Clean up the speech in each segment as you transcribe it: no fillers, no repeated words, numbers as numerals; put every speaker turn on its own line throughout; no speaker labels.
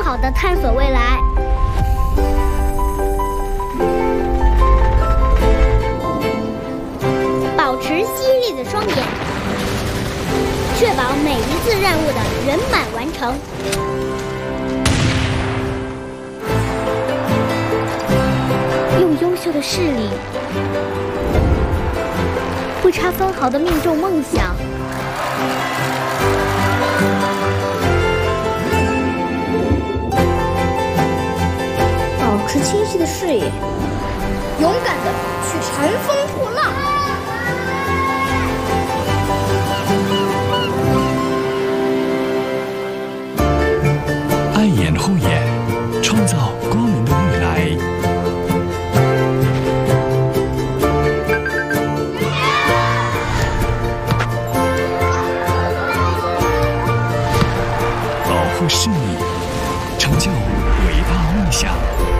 好地探索未来。保持犀利的双眼，确保每一次任务的圆满完成。用优秀的视力，不差分毫地命中梦想。保持清晰的视野，勇敢地去乘风破浪。
爱眼后眼，创造光明的未来。保护视力，成就伟大梦想。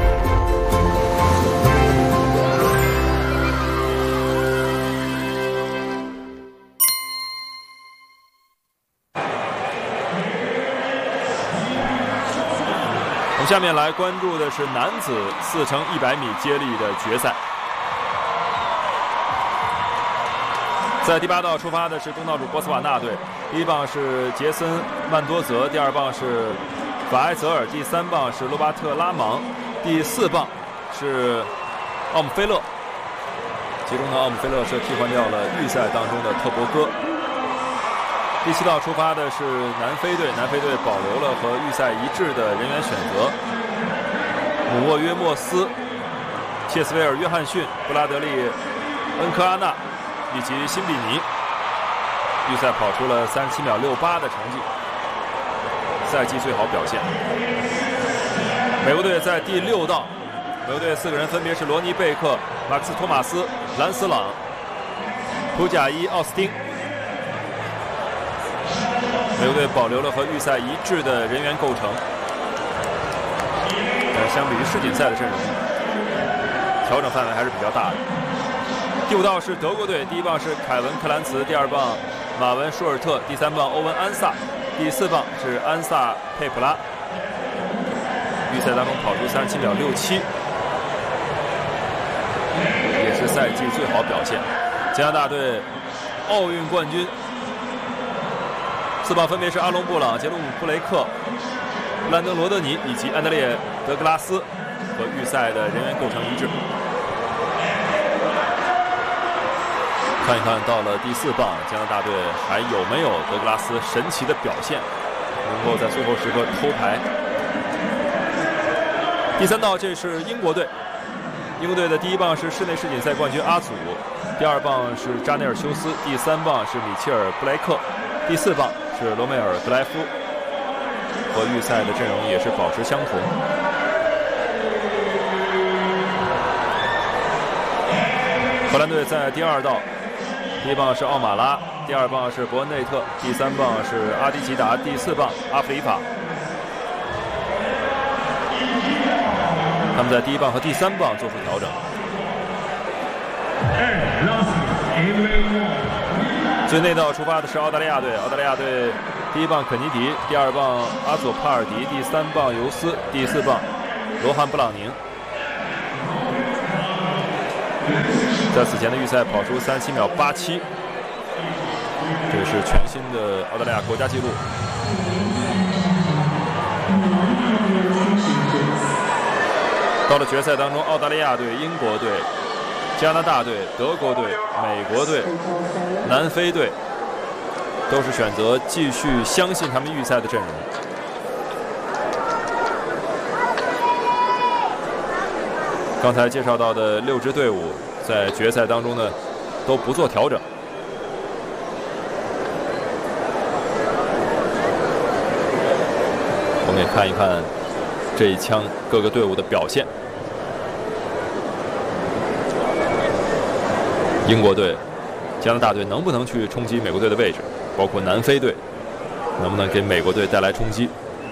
我们下面来关注的是男子4乘100米接力的决赛。在第8道出发的是东道主波斯瓦纳队，第1棒是杰森·曼多泽，第2棒是法埃泽尔，第3棒是罗巴特·拉芒，第4棒是奥姆菲勒。其中呢，奥姆菲勒是替换掉了预赛当中的特博戈。第7道出发的是南非队，南非队保留了和预赛一致的人员选择：姆沃约莫斯、切斯维尔·约翰逊、布拉德利·恩科阿纳以及辛比尼。预赛跑出了37秒68的成绩，赛季最好表现。美国队在第6道，美国队4个人分别是罗尼·贝克、马克思·托马斯、兰斯朗、普贾伊·奥斯汀。美国队保留了和预赛一致的人员构成，但是相比于世锦赛的阵容，调整范围还是比较大的。第5道是德国队，第1棒是凯文·克兰茨，第2棒马文·舒尔特，第3棒欧文·安萨，第4棒是安萨·佩普拉。预赛当中跑出37秒67，也是赛季最好表现。加拿大队奥运冠军。4棒分别是阿隆·布朗、杰鲁姆·布雷克、兰登·罗德尼以及安德烈·德格拉斯，和预赛的人员构成一致。看一看到了第4棒，加拿大队还有没有德格拉斯神奇的表现，能够在最后时刻偷牌。第3道，这是英国队，英国队的第1棒是室内世锦赛冠军阿祖，第2棒是扎内尔修斯，第3棒是米切尔·布莱克，第4棒是罗梅尔·格莱夫，和预赛的阵容也是保持相同。荷兰队在第2道，第1棒是奥马拉，第2棒是伯恩内特，第3棒是阿迪吉达，第4棒阿弗里法。他们在第1棒和第3棒做出调整。最内道出发的是澳大利亚队，澳大利亚队第1棒肯尼迪，第2棒阿佐帕尔迪，第3棒尤斯，第4棒罗汉布朗宁。在此前的预赛跑出37秒87，这是全新的澳大利亚国家纪录。到了决赛当中，澳大利亚队、英国队、加拿大队、德国队、美国队、南非队都是选择继续相信他们预赛的阵容。刚才介绍到的6支队伍在决赛当中呢都不做调整。我们也看一看这一枪各个队伍的表现。英国队、加拿大队能不能去冲击美国队的位置？包括南非队能不能给美国队带来冲击？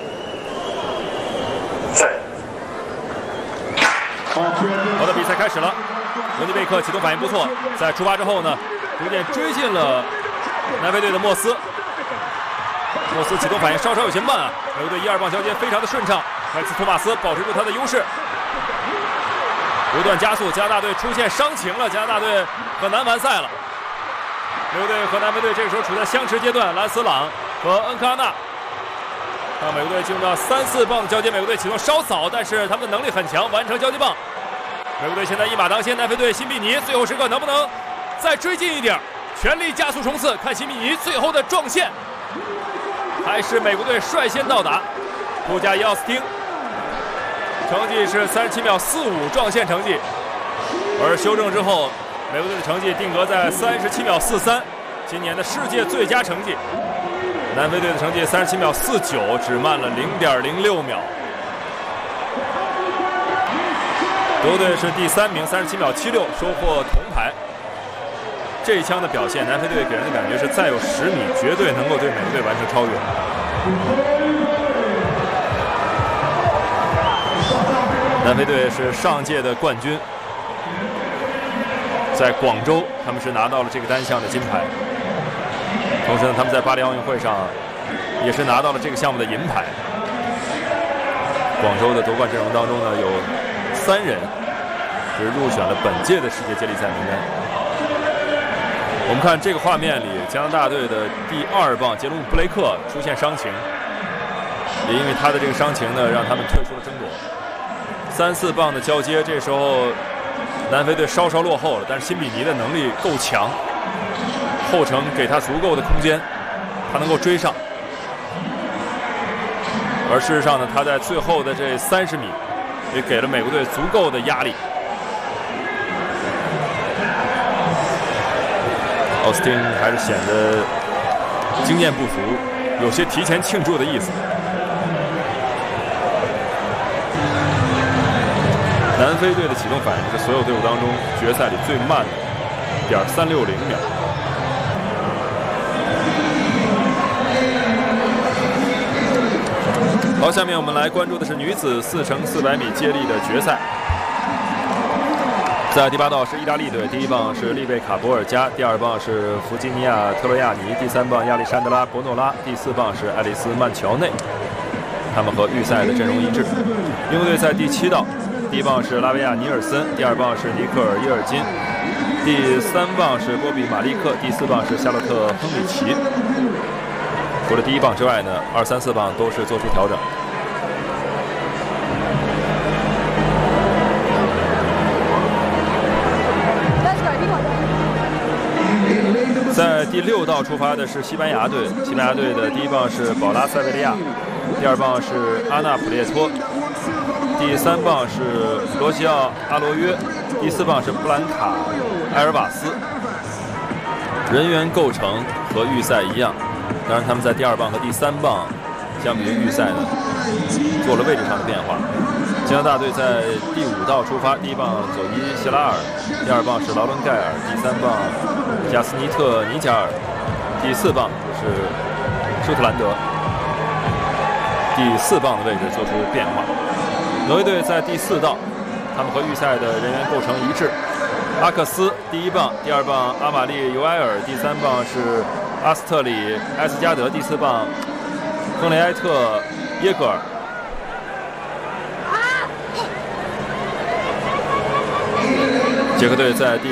好的，比赛开始了。罗尼贝克启动反应不错，在出发之后呢，逐渐追进了南非队的莫斯。莫斯启动反应稍稍有些慢啊，美国队1、2棒交接非常的顺畅。 凯斯托马斯保持住他的优势，不断加速。加拿大队出现伤情了，加拿大队很难完赛了。美国队和南非队这个时候处在相持阶段，兰斯朗和恩卡纳。让美国队进入到3、4棒的交接，美国队启动稍早，但是他们的能力很强，完成交接棒。美国队现在一马当先，南非队辛比尼最后时刻能不能再追进一点，全力加速冲刺，看辛比尼最后的撞线，还是美国队率先到达。布加伊奥斯汀成绩是37秒45撞线成绩，而修正之后，美国队的成绩定格在37秒43，今年的世界最佳成绩。南非队的成绩37秒49，只慢了0.06秒。德国队是第3名，37秒76，收获铜牌。这一枪的表现，南非队给人的感觉是再有10米，绝对能够对美国队完成超越。南非队是上届的冠军，在广州他们是拿到了这个单项的金牌。同时呢，他们在巴黎奥运会上也是拿到了这个项目的银牌。广州的夺冠阵容当中呢，有3人是入选了本届的世界接力赛名单。我们看这个画面里，加拿大队的第2棒杰鲁姆·布雷克出现伤情，也因为他的这个伤情呢，让他们退出了争夺。3、4棒的交接，这时候南非队稍稍落后了，但是辛比尼的能力够强。后程给他足够的空间，他能够追上。而事实上呢，他在最后的这30米也给了美国队足够的压力。奥斯汀还是显得经验不足，有些提前庆祝的意思。南非队的启动反应是所有队伍当中决赛里最慢的，0.360秒。好，下面我们来关注的是女子4x400米接力的决赛。在第8道是意大利队，第1棒是丽贝卡·博尔加，第2棒是弗吉尼亚·特洛亚尼，第3棒亚历山德拉·博诺拉，第4棒是爱丽丝·曼乔内。他们和预赛的阵容一致。英国队在第7道，第1棒是拉维亚·尼尔森，第2棒是尼克尔·耶尔金，第3棒是波比·马利克，第4棒是夏洛特·亨里奇。除了第1棒之外呢，2、3、4棒都是做出调整。在第6道出发的是西班牙队，西班牙队的第1棒是保拉·塞维利亚，第2棒是阿纳普列托，第3棒是罗西奥·阿罗约，第4棒是布兰卡·埃尔瓦斯。人员构成和预赛一样。当然，他们在第2棒和第3棒相比于预赛呢，做了位置上的变化。加拿大队在第5道出发，第1棒佐伊·谢拉尔，第2棒是劳伦盖尔，第3棒贾斯尼特·尼加尔，第4棒是舒特兰德。第4棒的位置做出变化。挪威队在第4道，他们和预赛的人员构成一致。阿克斯第1棒，第2棒阿玛丽·尤埃尔，第3棒是阿斯特里·埃斯加德，第4棒亨雷埃特·耶格尔。捷克队在第